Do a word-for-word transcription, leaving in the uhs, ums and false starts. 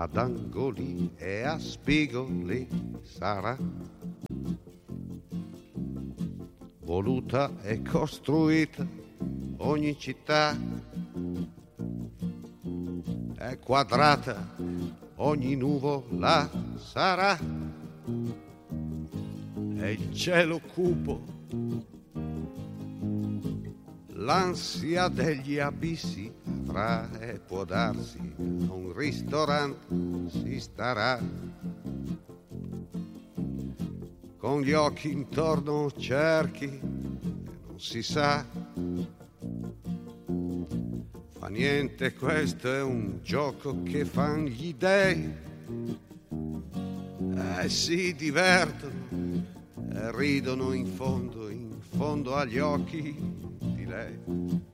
ad angoli e a spigoli sarà voluta e costruita ogni città, è quadrata ogni nuvola sarà, e il cielo cupo, l'ansia degli abissi avrà, e può darsi a un ristorante si starà con gli occhi intorno cerchi e non si sa. Fa niente, questo è un gioco che fan gli dei, e si divertono e ridono in fondo, in fondo agli occhi di lei.